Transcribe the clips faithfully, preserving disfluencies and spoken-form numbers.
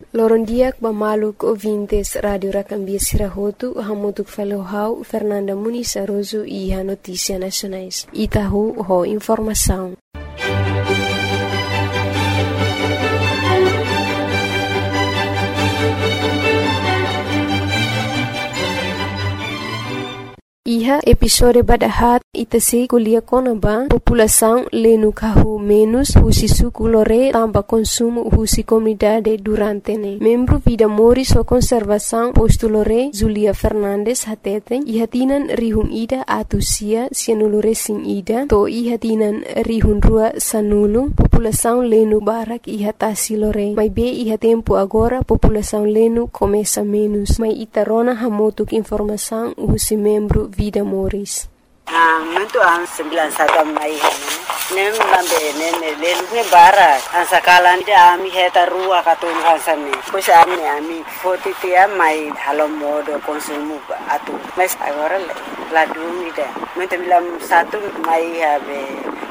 Loron diak ba maluk ouvintes Radio Rakambia Sirahotu, hamutuk falohau Fernanda Muniz Aroso iha notícia nacionais. Itahu ho informação. Iha episode badahat itase kuliah konaba população lenu kahu menos husi suku lore tamba consumo husi comunidade durante ne. Membro vida mori so conservação posto lore Zulia Fernandes hateten iha tinan rihun ida atusia sianulure sin ida to iha tinan rihun rua sanulu população lenu barak iha tasi lore. Mai be iha tempo agora população lenu começa menos. Mai itarona hamotuk informação husi membro vida moris. Ah, muito an sembilan satu mai hane. Nem lambe nem lelu ne bara. An sakalan dia ami heta rua katun hansane. Pois ami ami forty tia mai halo modo konsumo atu. Mas agora la dumida. Muito bilam satu mai habe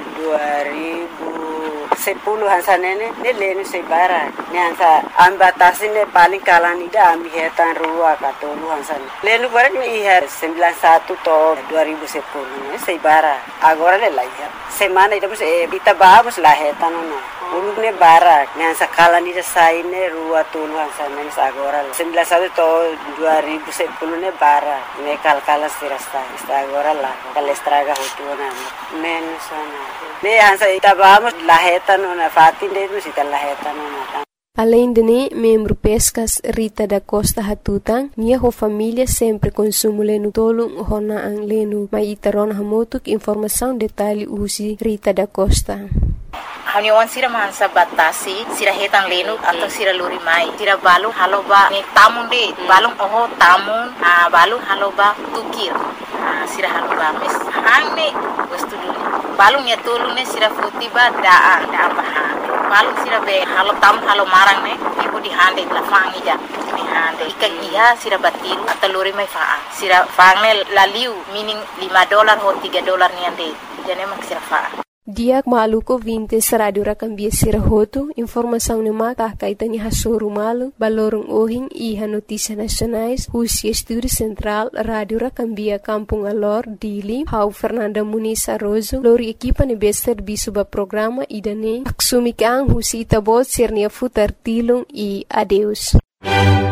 dua ribu sepuluh hansane ne ne lenu sebara. Ne hansa ambatasi ne paling kalan ida ami heta rua katun hansane. Lelu barak ne ihar sembilan satu to dua ribu sepuluh. Seibara agora le laia semana ida bus e ita babus la heta no ulug ne bara ne sakala ni sai ne rua tuluan sana ne agora sembilan satu to dua ribu sepuluh ne bara ne kalkala sirasta agora la kalestraga hutuna menos sana ne hansa ita babus la heta no na fatin de bus ita la heta no na. Além de ne, membro pescas Rita da Costa Hatutang, minha ho família sempre consumo lenu tolong hona ang lenu. Mai itaron hamotuk informação detalhe usi Rita da Costa. Haniwan sira mansa batasi sira hetang lenu atau sira luri mai sira balung haloba ni tamun de balung oho tamun ah balung haloba tukir ah sira haloba mes hangne wastu dulu balung ya tolong ne sira futiba daa daa baha balung sira be halo tamun halo marang ne ibu di hande la fangi ja ni hande ikan iha sira batiru atau luri mai faa sira fangne laliu meaning lima dolar ho tiga dolar ni ande jane mak sira faa. Diak maluko vintes Radio Rakambia Sirahotu, informação ne mata kaitani hasuru malu, balorong ohing iha notícia nacionais, husi estúdio central Radio Rakambia Kampung Alor, Dili, hau Fernanda Muniz Aroso, lori equipa ne bester bisuba programa idane, aksumik ang husi itabot sirnia futar tilong i adeus.